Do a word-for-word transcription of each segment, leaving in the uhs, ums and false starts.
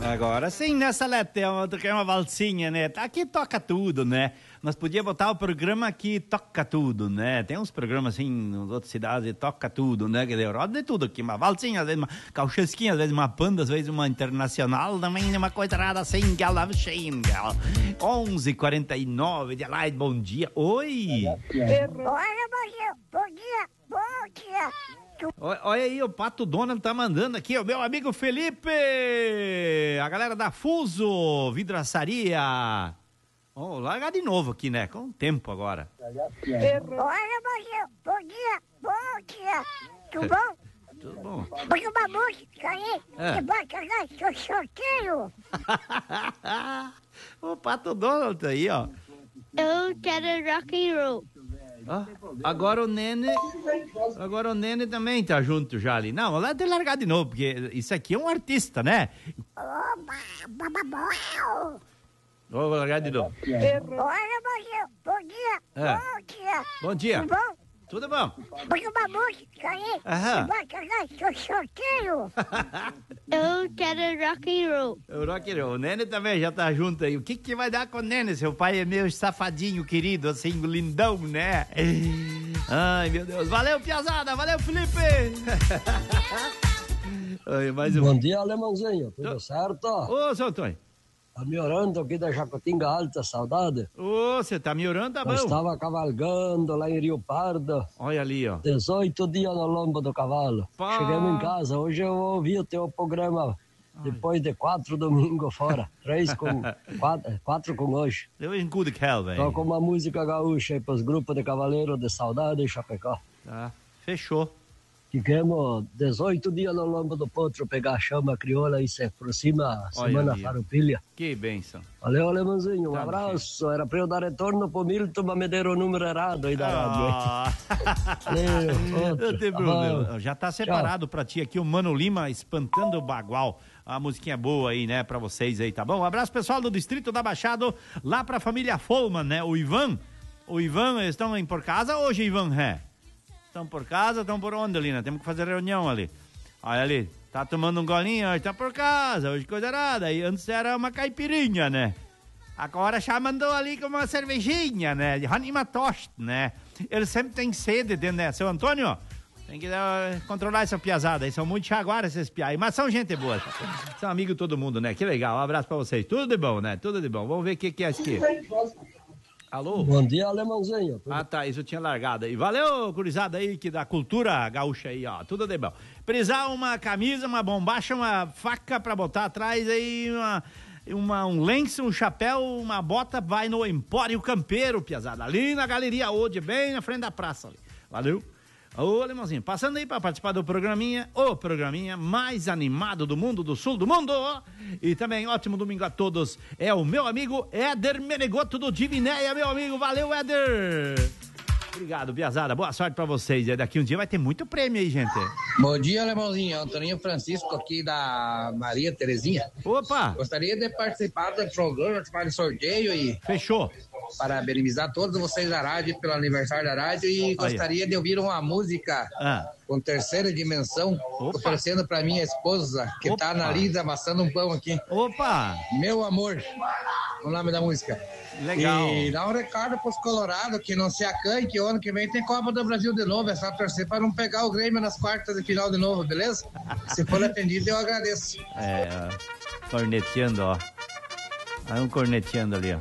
Agora sim, né, Salete? É uma, é uma valsinha, né? Aqui toca tudo, né? Nós podíamos botar o programa aqui toca tudo, né? Tem uns programas assim, nas outras cidades, toca tudo, né? Que roda de tudo aqui. Uma valsinha, às vezes uma cauchesquinha, às vezes uma panda, às vezes uma internacional, também uma coisa rara assim, que ela onze e quarenta e nove de Light, bom dia. Oi! Olha, bom dia, bom dia, bom dia. Olha aí, o Pato Donald tá mandando aqui, o meu amigo Felipe, a galera da Fuso, vidraçaria. Vamos largar de novo aqui, né? Com o tempo agora. Olha, bom dia, bom dia, bom dia. Tudo bom? Tudo bom. Põe uma música aí, É. que bota lá, seu sorteio. O Pato Donald tá aí, ó. Eu quero rock and roll. Ah, agora o Nene, agora o Nene também tá junto já ali. Não, lá tem que largar de novo, porque isso aqui é um artista, né? Oba, bababau. Vou largar de novo. Olha, bom dia, bom dia, É. bom dia. Bom dia. Tudo bom? Tudo bom? Põe uma música aí, Aham. que bota lá, seu sorteio. Eu quero rock and roll. O rock and roll. O Nene também já tá junto aí. O que que vai dar com o Nene? Seu pai é meio safadinho, querido, assim, lindão, né? Ai, meu Deus. Valeu, piazada. Valeu, Felipe. Ai, mais um. Bom dia, alemãozinho. Tudo certo? Ô, seu Antônio. Tá me orando aqui da Jacutinga Alta, saudade. Ô, você tá me orando, tá Eu bom? estava cavalgando lá em Rio Pardo, Olha ali, ó. dezoito dias no lombo do cavalo. Pá. Chegamos em casa, hoje eu ouvi o teu programa depois de quatro domingos fora. Três com... quatro, quatro com hoje. Eu encudo que hell, velho. Toca uma música gaúcha aí pros grupos de cavaleiros de saudade em Chapecó. Tá, fechou. Ficamos dezoito dias no lombo do potro, pegar a chama crioula e se aproxima a Olha Semana ali. Farroupilha. Que bênção. Valeu, alemãozinho. Um Tá, abraço. Era pra eu dar retorno pro Milton, mas me deram o número errado aí da rádio. Ah. Valeu, outro. Não tem Tá problema. bom. Já tá separado pra ti aqui o Mano Lima espantando o bagual. A musiquinha boa aí, né, pra vocês aí, tá bom? Um abraço, pessoal do Distrito da Baixada, lá pra família Folman, né? O Ivan, o Ivan, eles estão aí por casa hoje, Ivan Ré? Estão por casa, estão por onde ali, né? Temos que fazer reunião ali. Olha ali, tá tomando um golinho, hoje tá por casa, hoje coisa nada. E antes era uma caipirinha, né? Agora já mandou ali com uma cervejinha, né? De Hanimatost, né? Ele sempre tem sede dentro, né? Seu Antônio, tem que uh, controlar essa piazada aí. São muito jaguaras esses piá aí, mas são gente boa. São amigos de todo mundo, né? Que legal, um abraço pra vocês. Tudo de bom, né? Tudo de bom. Vamos ver o que, que é isso aqui. Alô? Bom dia, alemãozinho. Ah, tá, isso eu tinha largado aí. Valeu, gurizada aí, que da cultura gaúcha aí, ó, tudo de bom. Precisar uma camisa, uma bombacha, uma faca pra botar atrás aí, uma, uma, um lenço, um chapéu, uma bota, vai no Empório Campeiro, piazada, ali na Galeria Ode, bem na frente da praça ali. Valeu. Ô, alemãozinho, passando aí pra participar do programinha, o programinha mais animado do mundo, do sul do mundo. E também, ótimo domingo a todos. É o meu amigo Éder Menegoto do Divinéia, meu amigo. Valeu, Éder. Obrigado, piazada. Boa sorte pra vocês. E daqui um dia vai ter muito prêmio aí, gente. Bom dia, alemãozinho. Antoninho Francisco aqui da Maria Terezinha. Opa, Gostaria de participar do programa, participar do sorteio e fechou. parabenizar todos vocês da rádio pelo aniversário da rádio e gostaria de ouvir uma música Ah, com terceira dimensão, Opa. oferecendo para minha esposa, que Opa. tá na lida amassando um pão aqui. opa, Meu amor, o nome da música. legal. E dá um recado pros Colorado que não se acanhe, que o ano que vem tem Copa do Brasil de novo. É só torcer para não pegar o Grêmio nas quartas de final de novo, beleza? Se for atendido, eu agradeço. É, corneteando, ó. Aí um corneteando ali, ó.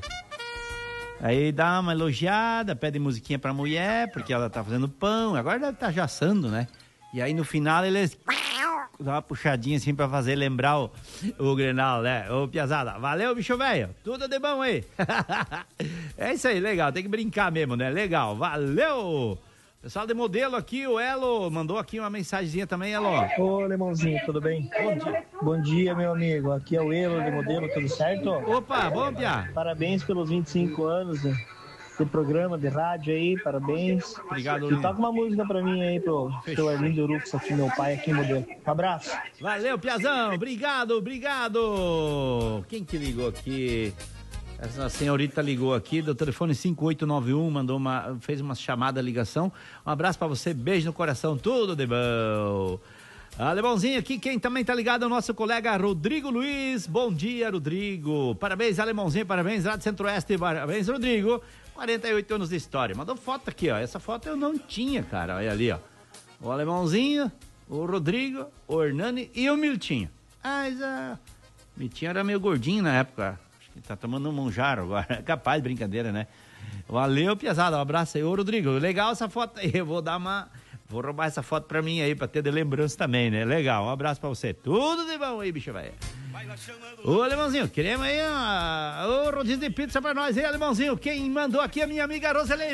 Aí dá uma elogiada, pede musiquinha pra mulher, porque ela tá fazendo pão, agora deve estar já assando, né? E aí no final eles dá uma puxadinha assim pra fazer lembrar o, o Grenal, né? Ô, piazada, valeu, bicho velho, tudo de bom aí. É isso aí, legal, tem que brincar mesmo, né? Legal, valeu! Pessoal de modelo aqui, o Elo mandou aqui uma mensagenzinha também, Elo. Ô, Alemãozinho, tudo bem? Bom dia. Bom dia, meu amigo. Aqui é o Elo de modelo, tudo certo? Opa, bom, Pia. Parabéns pelos vinte e cinco anos de, de programa, de rádio aí, parabéns. Obrigado, E Lindo. toca uma música pra mim aí, pro seu Arlindo Urux, aqui, meu pai, aqui em modelo. Um abraço. Valeu, Piazão, obrigado, obrigado. Quem que ligou aqui? Essa senhorita ligou aqui do telefone cinco oito nove um, mandou uma, fez uma chamada ligação. Um abraço pra você, beijo no coração, tudo de bom. Alemãozinho aqui, quem também tá ligado é o nosso colega Rodrigo Luiz. Bom dia, Rodrigo. Parabéns, Alemãozinho, parabéns lá do Centro-Oeste, parabéns, Rodrigo. quarenta e oito anos de história. Mandou foto aqui, ó. Essa foto eu não tinha, cara. Olha ali, ó. O Alemãozinho, o Rodrigo, o Hernani e o Miltinho. Ah, já... Miltinho era meio gordinho na época. Acho que tá tomando um monjaro agora. Capaz de brincadeira, né? Valeu, Piazada. Um abraço aí. Ô, Rodrigo, legal essa foto aí. Eu vou dar uma... Vou roubar essa foto pra mim aí, pra ter de lembrança também, né? Legal, um abraço pra você. Tudo de bom aí, bicho, vai. Ô, Alemãozinho, queremos aí o rodízio de pizza pra nós, hein, Alemãozinho? Quem mandou aqui é a minha amiga Roseleire.